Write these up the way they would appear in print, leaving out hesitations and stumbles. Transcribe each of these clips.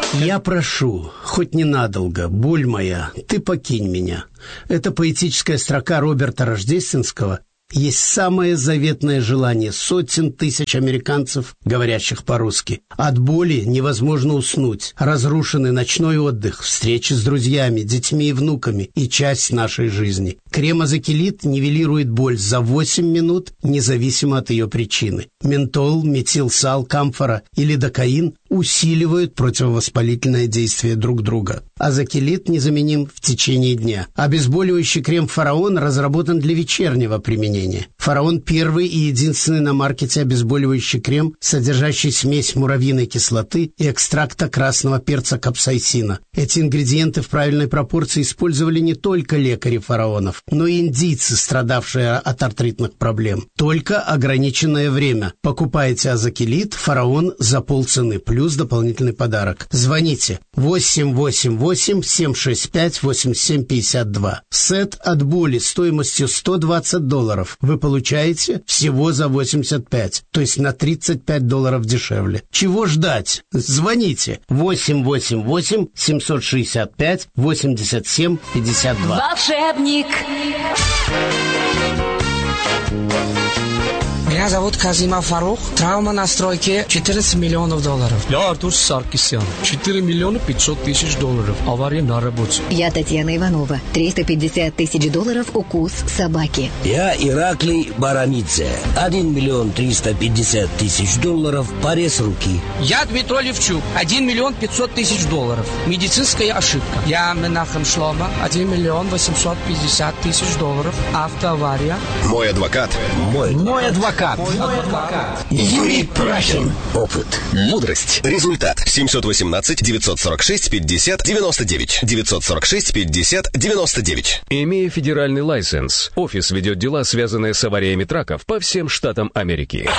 Я прошу, хоть ненадолго, боль моя, ты покинь меня. Это поэтическая строка Роберта Рождественского есть самое заветное желание сотен тысяч американцев, говорящих по-русски. От боли невозможно уснуть. Разрушенный ночной отдых, встречи с друзьями, детьми и внуками и часть нашей жизни. Крем Азакилит нивелирует боль за 8 минут, независимо от ее причины. Ментол, метилсал, камфора и лидокаин усиливают противовоспалительное действие друг друга. Азакилит незаменим в течение дня. Обезболивающий крем «Фараон» разработан для вечернего применения. «Фараон» — первый и единственный на маркете обезболивающий крем, содержащий смесь муравьиной кислоты и экстракта красного перца капсаицина. Эти ингредиенты в правильной пропорции использовали не только лекари фараонов, но и индийцы, страдавшие от артритных проблем. Только ограниченное время. Покупайте Азакилит «Фараон» за полцены, плюс дополнительный подарок. Звоните 888-765-8752. Сет от боли стоимостью $120 вы получаете всего за 85, то есть на $35 дешевле. Чего ждать? Звоните 888-765-8752. Волшебник! Меня зовут Казимов Фарух. Травма на стройке $14 миллионов. Я Артур Саркисян. $4 миллиона 500 тысяч. Авария на работе. Я Татьяна Иванова. $350 тысяч укус собаки. Я Ираклий Барамидзе. $1 миллион 350 тысяч. Порез руки. Я Дмитрий Левчук. $1 миллион 500 тысяч. Медицинская ошибка. Я Менахем Шлома. $1 миллион 850 тысяч. Автоавария. Мой адвокат. Мой адвокат. Юрий Прахин. Опыт. Мудрость. Результат. 718-946-50-99. 946-50-99. Имея федеральный лайсенс, офис ведет дела, связанные с авариями траков по всем штатам Америки.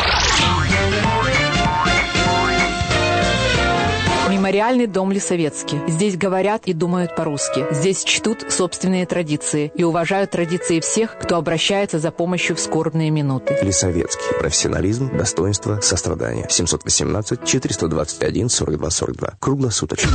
Мемориальный дом Лисовецкий. Здесь говорят и думают по-русски. Здесь чтут собственные традиции и уважают традиции всех, кто обращается за помощью в скорбные минуты. Лисовецкий. Профессионализм, достоинство, сострадание. 718-421-42-42. Круглосуточно.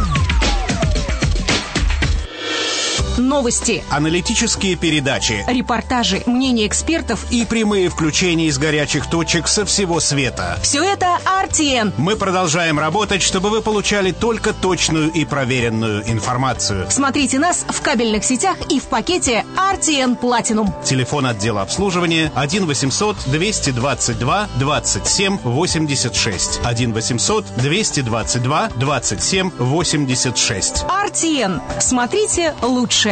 Новости, аналитические передачи, репортажи, мнения экспертов и прямые включения из горячих точек со всего света. Все это RTN. Мы продолжаем работать, чтобы вы получали только точную и проверенную информацию. Смотрите нас в кабельных сетях и в пакете RTN Platinum. Телефон отдела обслуживания 1-800-222-27-86. 1-800-222-27-86. RTN. Смотрите лучше.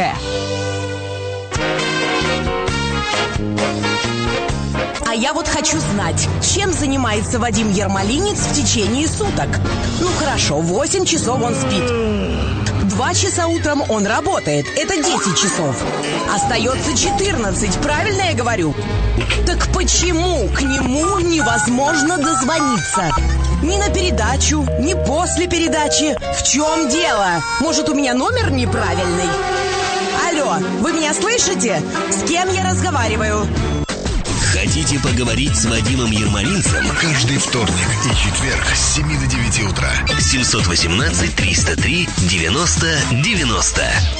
А я вот хочу знать, чем занимается Вадим Ермолинец в течение суток. Ну хорошо, 8 часов он спит. 2 часа утром он работает. Это 10 часов. Остается 14, правильно я говорю? Так почему к нему невозможно дозвониться? Ни на передачу, ни после передачи. В чем дело? Может, у меня номер неправильный? Алло, вы меня слышите? С кем я разговариваю? Хотите поговорить с Вадимом Ермолинцем? Каждый вторник и четверг с 7 до 9 утра. 718-303-90-90.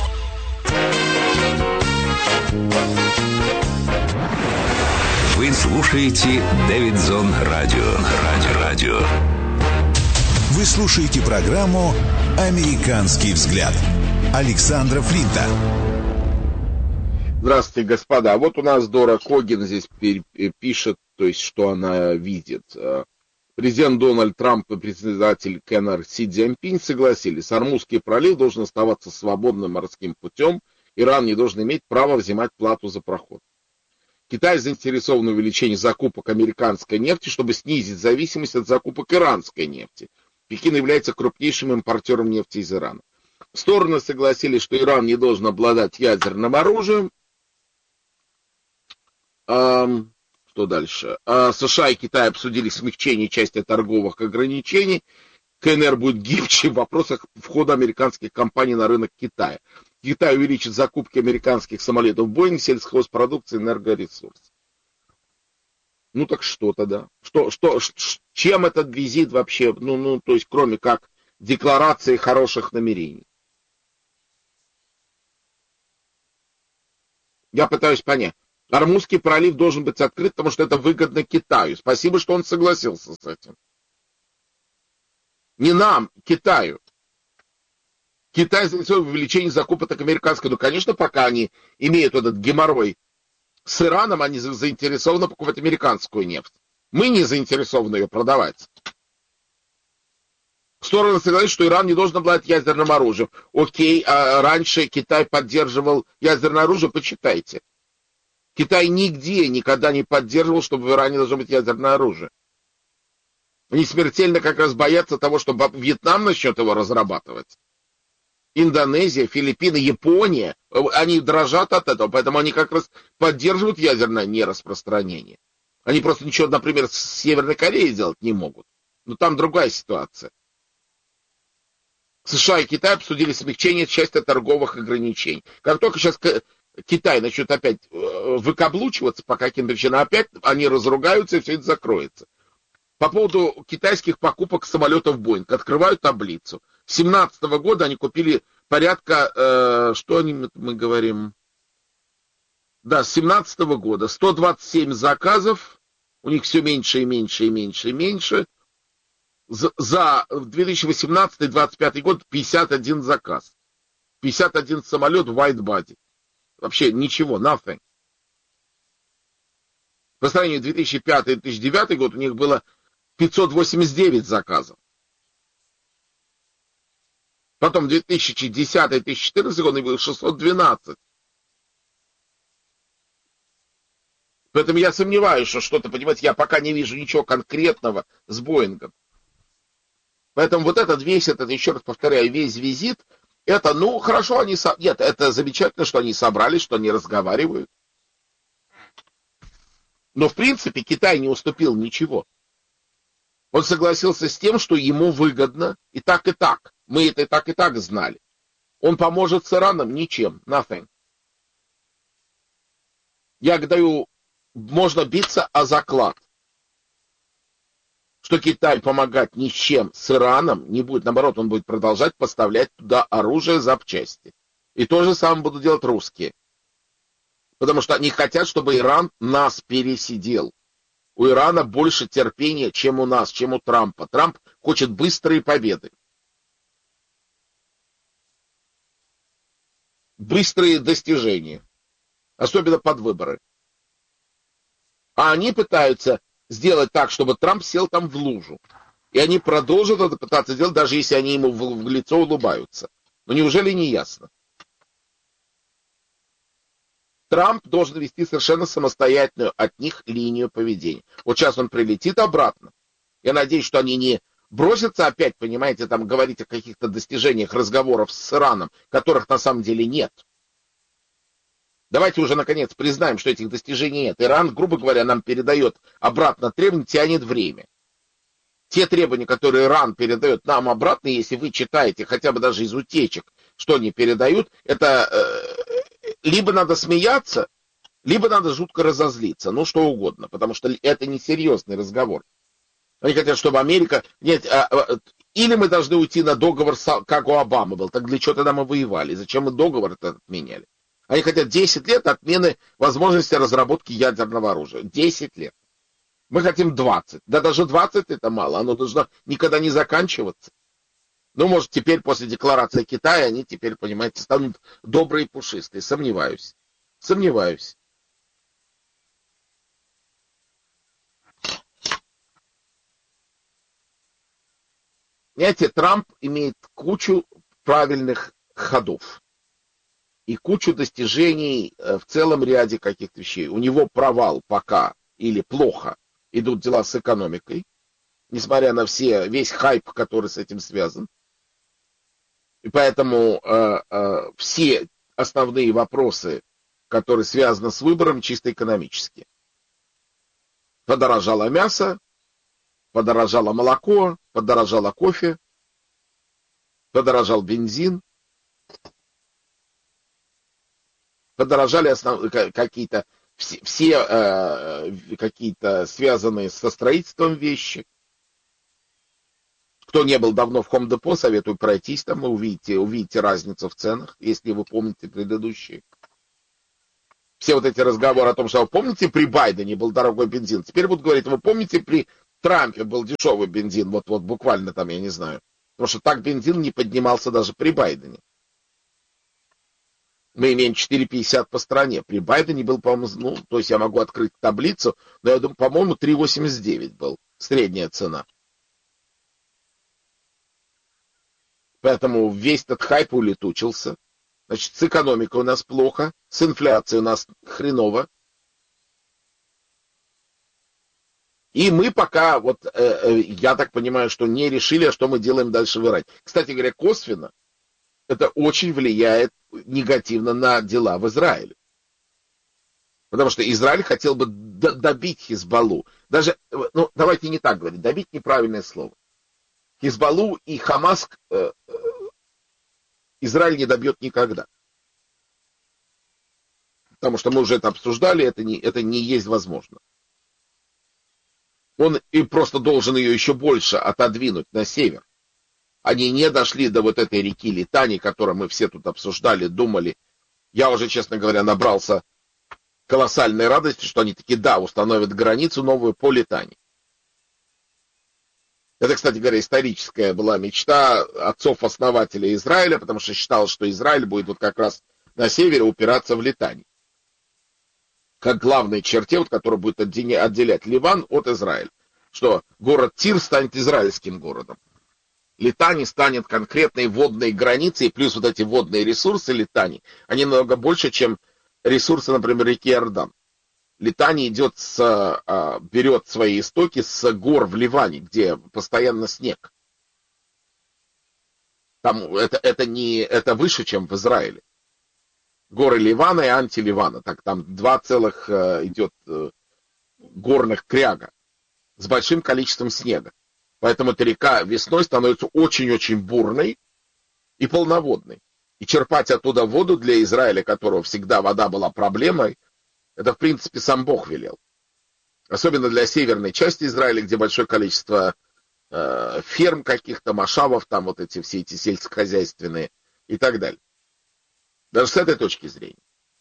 Вы слушаете Дэвидзон Радио. Вы слушаете программу «Американский взгляд» Александра Флинта. Здравствуйте, господа. Вот у нас Дора Когин здесь пишет, то есть, что она видит. Президент Дональд Трамп и председатель КНР Си Цзиньпинь согласились. Ормузский пролив должен оставаться свободным морским путем. Иран не должен иметь права взимать плату за проход. Китай заинтересован в увеличении закупок американской нефти, чтобы снизить зависимость от закупок иранской нефти. Пекин является крупнейшим импортером нефти из Ирана. Стороны согласились, что Иран не должен обладать ядерным оружием. Что дальше? США и Китай обсудили смягчение части торговых ограничений. КНР будет гибче в вопросах входа американских компаний на рынок Китая. Китай увеличит закупки американских самолетов Boeing, сельхозпродукции, энергоресурсов. Ну так что тогда? Чем этот визит вообще, то есть кроме как декларацией хороших намерений. Я пытаюсь понять. Ормузский пролив должен быть открыт, потому что это выгодно Китаю. Спасибо, что он согласился с этим. Не нам, Китаю. Китай заинтересован в увеличении закупок американской. Ну, конечно, пока они имеют этот геморрой с Ираном, они заинтересованы покупать американскую нефть. Мы не заинтересованы ее продавать. Стороны согласились, что Иран не должен обладать ядерным оружием. Окей, а раньше Китай поддерживал ядерное оружие, почитайте. Китай нигде никогда не поддерживал, чтобы в Иране должно быть ядерное оружие. Они смертельно как раз боятся того, что Вьетнам начнет его разрабатывать. Индонезия, Филиппины, Япония, они дрожат от этого, поэтому они как раз поддерживают ядерное нераспространение. Они просто ничего, например, с Северной Кореей делать не могут. Но там другая ситуация. США и Китай обсудили смягчение части торговых ограничений. Как только сейчас Китай начнет опять выкаблучиваться по каким-то причинам, опять они разругаются и все это закроется. По поводу китайских покупок самолетов Боинг. Открываю таблицу. С 2017 года они купили порядка, мы говорим? Да, с 2017 года 127 заказов, у них все меньше и меньше и меньше и меньше. За 2018-2025 год 51 заказ. 51 самолет white body. Вообще ничего, nothing. По сравнению 2005-2009 год у них было 589 заказов. Потом 2010-2014 год у них было 612. Поэтому я сомневаюсь, что что-то, понимаете, я пока не вижу ничего конкретного с Боингом. Поэтому вот весь этот, еще раз повторяю, весь визит, это, ну, хорошо, нет, это замечательно, что они собрались, что они разговаривают. Но, в принципе, Китай не уступил ничего. Он согласился с тем, что ему выгодно и так, и так. Мы это и так знали. Он поможет с Ираном? Ничем, nothing. Я даю, можно биться о заклад, что Китай помогать ни с чем с Ираном не будет. Наоборот, он будет продолжать поставлять туда оружие, запчасти. И то же самое будут делать русские. Потому что они хотят, чтобы Иран нас пересидел. У Ирана больше терпения, чем у нас, чем у Трампа. Трамп хочет быстрые победы. Быстрые достижения. Особенно под выборы. А они пытаются сделать так, чтобы Трамп сел там в лужу. И они продолжат это пытаться делать, даже если они ему в лицо улыбаются. Но неужели не ясно? Трамп должен вести совершенно самостоятельную от них линию поведения. Вот сейчас он прилетит обратно. Я надеюсь, что они не бросятся опять, понимаете, там говорить о каких-то достижениях разговоров с Ираном, которых на самом деле нет. Давайте уже, наконец, признаем, что этих достижений нет. Иран, грубо говоря, нам передает обратно требования, тянет время. Те требования, которые Иран передает нам обратно, если вы читаете хотя бы даже из утечек, что они передают, это либо надо смеяться, либо надо жутко разозлиться, ну что угодно, потому что это несерьезный разговор. Они хотят, чтобы Америка... Нет, или мы должны уйти на договор, как у Обамы был, так для чего тогда мы воевали, зачем мы договор этот отменяли? Они хотят 10 лет отмены возможности разработки ядерного оружия. 10 лет. Мы хотим 20. Да даже 20 это мало. Оно должно никогда не заканчиваться. Ну, может, теперь после декларации Китая они теперь, понимаете, станут добрые и пушистые. Сомневаюсь. Сомневаюсь. Знаете, Трамп имеет кучу правильных ходов. И кучу достижений в целом ряде каких-то вещей. У него провал пока или плохо идут дела с экономикой, несмотря на весь хайп, который с этим связан. И поэтому все основные вопросы, которые связаны с выбором, чисто экономические. Подорожало мясо, подорожало молоко, подорожало кофе, подорожал бензин. Подорожали какие-то все какие-то связанные со строительством вещи. Кто не был давно в Home Depot, советую пройтись там, и увидите разницу в ценах, если вы помните предыдущие. Все вот эти разговоры о том, что вы помните, при Байдене был дорогой бензин. Теперь будут говорить, вы помните, при Трампе был дешевый бензин. Вот буквально там, я не знаю. Потому что так бензин не поднимался даже при Байдене. Мы имеем 4,50 по стране. При Байдене был, по-моему, то есть я могу открыть таблицу, но я думаю, по-моему, 3,89 был средняя цена. Поэтому весь этот хайп улетучился. Значит, с экономикой у нас плохо, с инфляцией у нас хреново. И мы пока, я так понимаю, что не решили, что мы делаем дальше в Иране. Кстати говоря, косвенно это очень влияет негативно на дела в Израиле. Потому что Израиль хотел бы добить Хизбаллу. Даже, давайте не так говорить, добить неправильное слово. Хизбаллу и Хамас Израиль не добьет никогда. Потому что мы уже это обсуждали, это не есть возможно. Он и просто должен ее еще больше отодвинуть на север. Они не дошли до вот этой реки Литани, которую мы все тут обсуждали, думали. Я уже, честно говоря, набрался колоссальной радости, что они таки, установят границу новую по Литани. Это, кстати говоря, историческая была мечта отцов-основателей Израиля, потому что считалось, что Израиль будет вот как раз на севере упираться в Литани. Как главной черте, которая будет отделять Ливан от Израиля. Что город Тир станет израильским городом. Литани станет конкретной водной границей, плюс вот эти водные ресурсы Литани, они намного больше, чем ресурсы, например, реки Иордан. Литани берет свои истоки с гор в Ливане, где постоянно снег. Там это выше, чем в Израиле. Горы Ливана и антиливана. Так, там 2 целых идет горных кряга с большим количеством снега. Поэтому эта река весной становится очень-очень бурной и полноводной. И черпать оттуда воду для Израиля, которого всегда вода была проблемой, это, в принципе, сам Бог велел. Особенно для северной части Израиля, где большое количество ферм каких-то, машавов, там вот все эти сельскохозяйственные и так далее. Даже с этой точки зрения.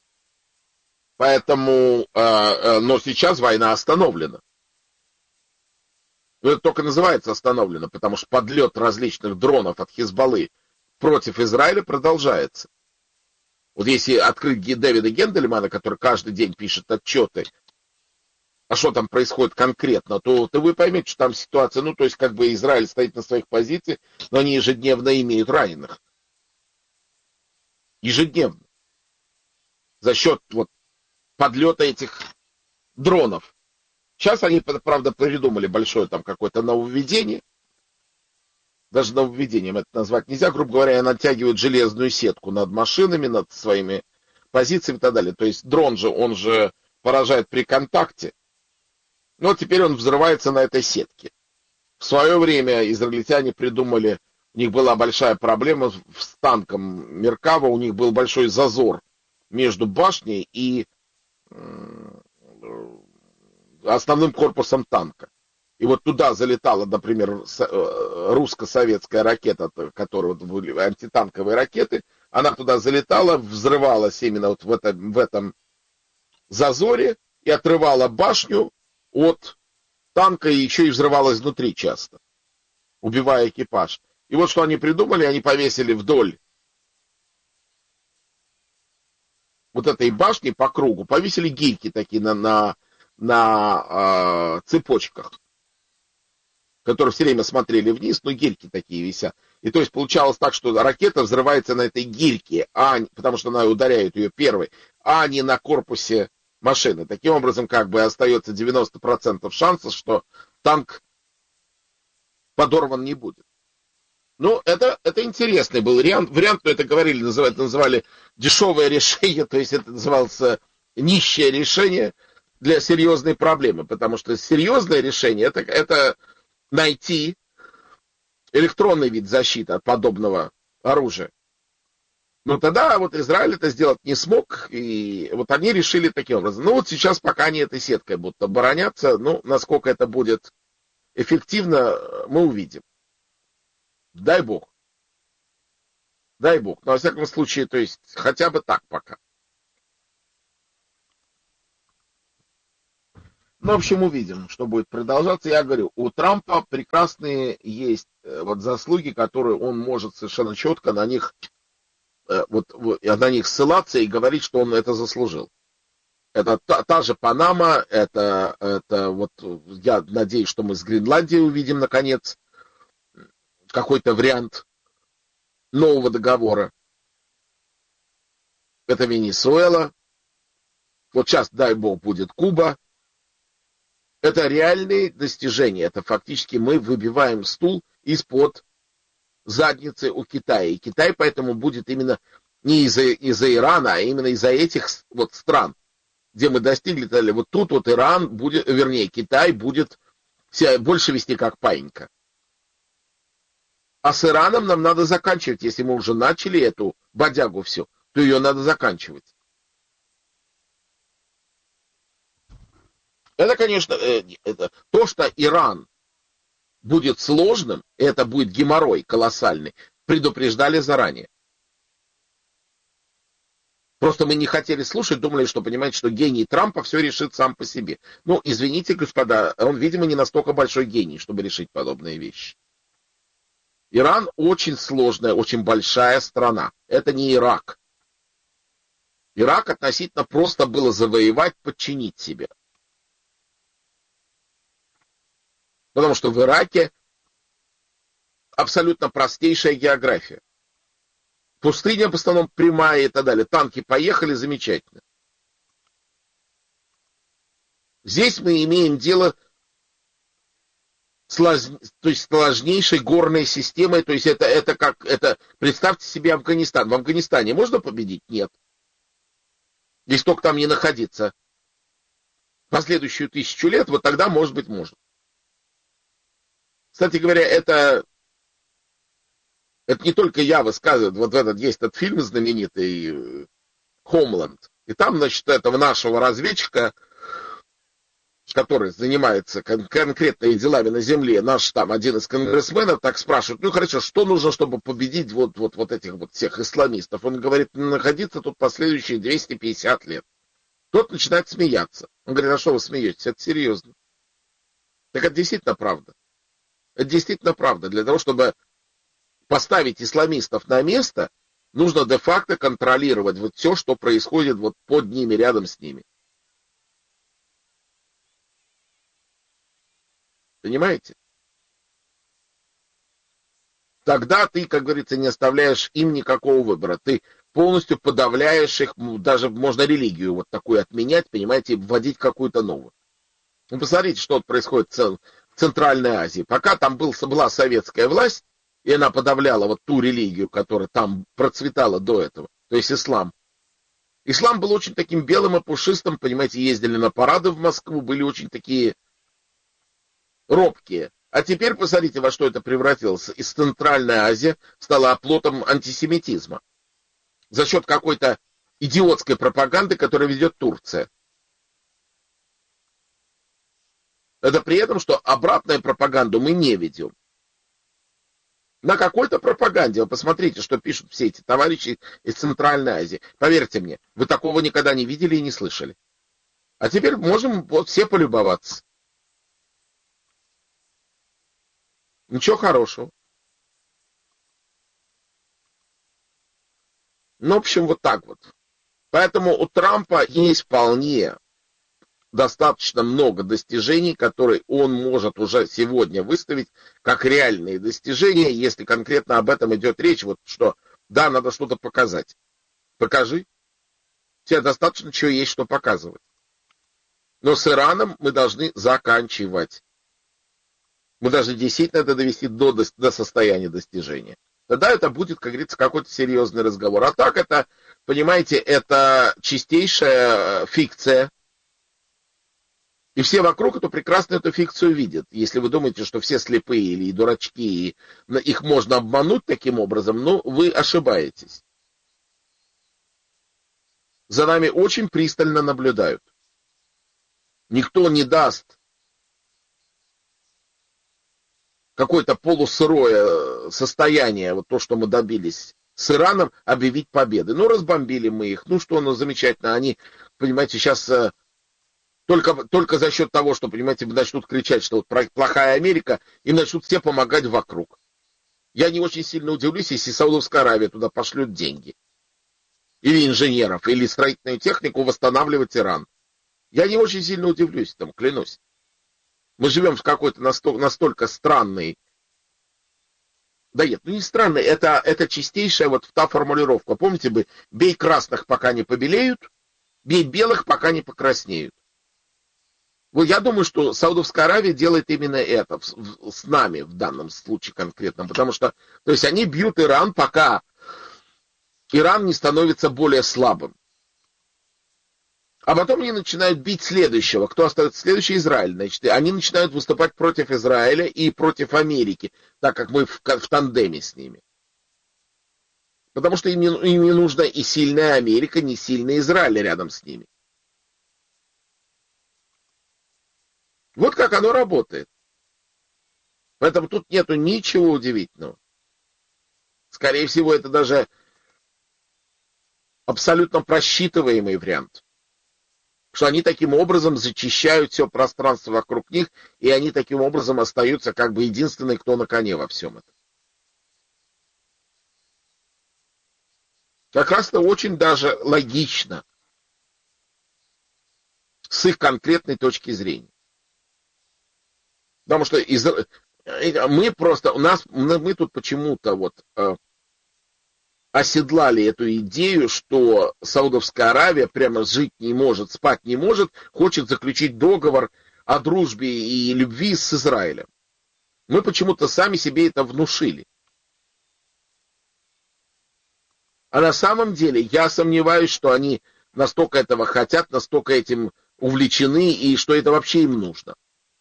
Поэтому, но сейчас война остановлена. Но это только называется остановлено, потому что подлет различных дронов от Хизбаллы против Израиля продолжается. Вот если открыть Дэвида Гендельмана, который каждый день пишет отчеты, а что там происходит конкретно, то вы поймете, что там ситуация, то есть как бы Израиль стоит на своих позициях, но они ежедневно имеют раненых. Ежедневно. За счет подлета этих дронов. Сейчас они, правда, придумали большое там какое-то нововведение. Даже нововведением это назвать нельзя. Грубо говоря, они натягивают железную сетку над машинами, над своими позициями и так далее. То есть дрон же, он же поражает при контакте. Но теперь он взрывается на этой сетке. В свое время израильтяне придумали, у них была большая проблема с танком Меркава, у них был большой зазор между башней и основным корпусом танка. И вот туда залетала, например, русско-советская ракета, которая были антитанковые ракеты, она туда залетала, взрывалась именно вот в этом зазоре и отрывала башню от танка, и еще и взрывалась внутри часто, убивая экипаж. И вот что они придумали, они повесили вдоль вот этой башни по кругу, повесили гильки такие на цепочках, которые все время смотрели вниз, но гильки такие висят. И то есть получалось так, что ракета взрывается на этой гильке, потому что она ударяет ее первой, а не на корпусе машины. Таким образом, как бы остается 90% шансов, что танк подорван не будет. Ну, это интересный был вариант, но это называли дешевое решение, то есть это называлось нищее решение для серьезной проблемы, потому что серьезное решение это найти электронный вид защиты от подобного оружия. Но тогда вот Израиль это сделать не смог, и вот они решили таким образом. Ну вот сейчас пока они этой сеткой будут обороняться, насколько это будет эффективно, мы увидим. Дай бог. Дай бог. Но, во всяком случае, то есть, хотя бы так пока. Ну, в общем, увидим, что будет продолжаться. Я говорю, у Трампа прекрасные есть вот заслуги, которые он может совершенно четко на них, на них ссылаться и говорить, что он это заслужил. Это та же Панама, это вот, я надеюсь, что мы с Гренландией увидим, наконец, какой-то вариант нового договора. Это Венесуэла. Вот сейчас, дай бог, будет Куба. Это реальные достижения. Это фактически мы выбиваем стул из-под задницы у Китая. И Китай поэтому будет именно не из-за Ирана, а именно из-за этих вот стран, где мы достигли, вот тут вот Иран будет, вернее, Китай будет себя больше вести как паинька. А с Ираном нам надо заканчивать. Если мы уже начали эту бодягу всю, то ее надо заканчивать. Это, конечно, то, что Иран будет сложным, это будет геморрой колоссальный, предупреждали заранее. Просто мы не хотели слушать, думали, что, понимаете, что гений Трампа все решит сам по себе. Ну, извините, господа, он, видимо, не настолько большой гений, чтобы решить подобные вещи. Иран очень сложная, очень большая страна. Это не Ирак. Ирак относительно просто было завоевать, подчинить себе. Потому что в Ираке абсолютно простейшая география. Пустыня в основном прямая и так далее. Танки поехали, замечательно. Здесь мы имеем дело то есть сложнейшей горной системой. То есть это представьте себе Афганистан. В Афганистане можно победить? Нет. Если только там не находиться последующую 1000 лет, вот тогда, может быть, можно. Кстати говоря, это не только я высказываю. Вот есть этот фильм знаменитый «Хомланд». И там, значит, этого нашего разведчика, который занимается конкретными делами на земле, наш там один из конгрессменов, так спрашивает, ну хорошо, что нужно, чтобы победить вот этих вот всех исламистов? Он говорит, находиться тут последующие 250 лет. Тот начинает смеяться. Он говорит, а что вы смеетесь? Это серьезно. Так это действительно правда. Это действительно правда. Для того, чтобы поставить исламистов на место, нужно де-факто контролировать вот все, что происходит вот под ними, рядом с ними. Понимаете? Тогда ты, как говорится, не оставляешь им никакого выбора. Ты полностью подавляешь их, даже можно религию вот такую отменять, понимаете, и вводить какую-то новую. Ну, посмотрите, что происходит в Центральной Азии. Пока там была советская власть, и она подавляла вот ту религию, которая там процветала до этого, то есть ислам. Ислам был очень таким белым и пушистым, понимаете, ездили на парады в Москву, были очень такие робкие. А теперь посмотрите, во что это превратилось. Из Центральной Азии стала оплотом антисемитизма. За счет какой-то идиотской пропаганды, которую ведет Турция. Это при этом, что обратную пропаганду мы не ведем. На какой-то пропаганде, вы посмотрите, что пишут все эти товарищи из Центральной Азии. Поверьте мне, вы такого никогда не видели и не слышали. А теперь можем вот все полюбоваться. Ничего хорошего. Ну, в общем, вот так вот. Поэтому у Трампа есть вполне достаточно много достижений, которые он может уже сегодня выставить как реальные достижения, если конкретно об этом идет речь, вот что, да, надо что-то показать. Покажи. Тебе достаточно чего есть, что показывать. Но с Ираном мы должны заканчивать. Мы должны действительно это довести до состояния достижения. Тогда это будет, как говорится, какой-то серьезный разговор. А так это, понимаете, это чистейшая фикция. И все вокруг эту прекрасно эту фикцию видят. Если вы думаете, что все слепые или дурачки, и их можно обмануть таким образом, ну, вы ошибаетесь. За нами очень пристально наблюдают. Никто не даст какое-то полусырое состояние, вот то, что мы добились с Ираном, объявить победы. Ну, разбомбили мы их. Ну, что, ну, замечательно. Они, понимаете, сейчас только за счет того, что, понимаете, начнут кричать, что вот плохая Америка, им начнут все помогать вокруг. Я не очень сильно удивлюсь, если Саудовская Аравия туда пошлет деньги. Или инженеров, или строительную технику восстанавливать Иран. Я не очень сильно удивлюсь этому, клянусь. Мы живем в какой-то настолько странной... Да нет, ну не странной, это чистейшая вот та формулировка. Помните бы, бей красных, пока не побелеют, бей белых, пока не покраснеют. Вот я думаю, что Саудовская Аравия делает именно это с нами в данном случае конкретно, потому что, то есть они бьют Иран, пока Иран не становится более слабым. А потом они начинают бить следующего. Кто остается следующий? Израиль. Значит, они начинают выступать против Израиля и против Америки, так как мы в тандеме с ними. Потому что им не нужна и сильная Америка, не сильный Израиль рядом с ними. Вот как оно работает. Поэтому тут нету ничего удивительного. Скорее всего, это даже абсолютно просчитываемый вариант. Что они таким образом зачищают все пространство вокруг них, и они таким образом остаются как бы единственные, кто на коне во всем этом. Как раз-то очень даже логично с их конкретной точки зрения. Потому что мы тут почему-то вот оседлали эту идею, что Саудовская Аравия прямо жить не может, спать не может, хочет заключить договор о дружбе и любви с Израилем. Мы почему-то сами себе это внушили. А на самом деле я сомневаюсь, что они настолько этого хотят, настолько этим увлечены, и что это вообще им нужно.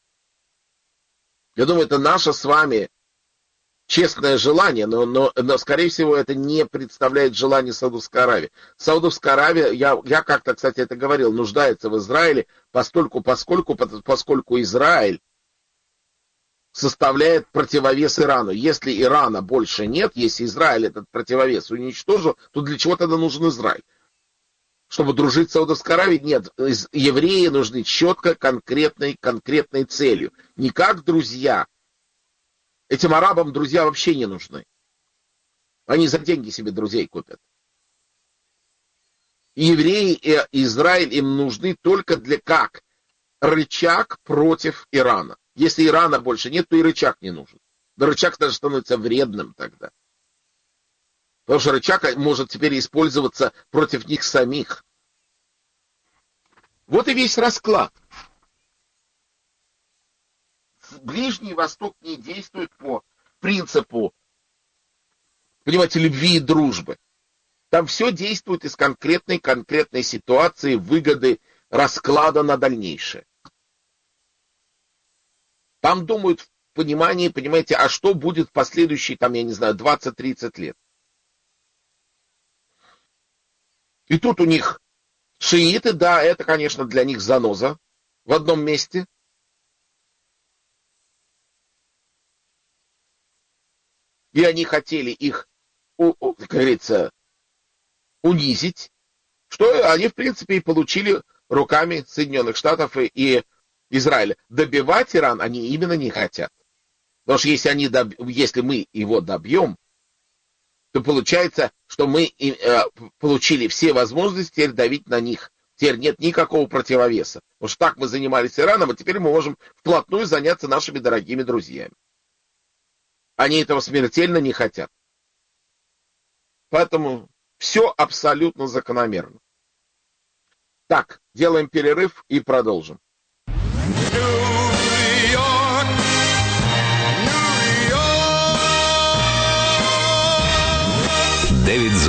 Я думаю, это наше с вами честное желание, но скорее всего, это не представляет желание Саудовской Аравии. Саудовская Аравия, я как-то, кстати, это говорил, нуждается в Израиле, поскольку Израиль составляет противовес Ирану. Если Ирана больше нет, если Израиль этот противовес уничтожил, то для чего тогда нужен Израиль? Чтобы дружить с Саудовской Аравией? Нет, евреи нужны четко конкретной целью. Не как друзья. Этим арабам друзья вообще не нужны. Они за деньги себе друзей купят. И евреи и Израиль им нужны только как рычаг против Ирана. Если Ирана больше нет, то и рычаг не нужен. Да рычаг даже становится вредным тогда. Потому что рычаг может теперь использоваться против них самих. Вот и весь расклад. Ближний Восток не действует по принципу, понимаете, любви и дружбы. Там все действует из конкретной ситуации, выгоды, расклада на дальнейшее. Там думают в понимании, понимаете, а что будет в последующие, там, я не знаю, 20-30 лет. И тут у них шииты, да, это, конечно, для них заноза в одном месте. И они хотели их, как говорится, унизить, что они, в принципе, и получили руками Соединенных Штатов и Израиля. Добивать Иран они именно не хотят. Потому что если мы его добьем, то получается, что мы получили все возможности теперь давить на них. Теперь нет никакого противовеса. Потому что так мы занимались Ираном, а теперь мы можем вплотную заняться нашими дорогими друзьями. Они этого смертельно не хотят. Поэтому все абсолютно закономерно. Так, делаем перерыв и продолжим.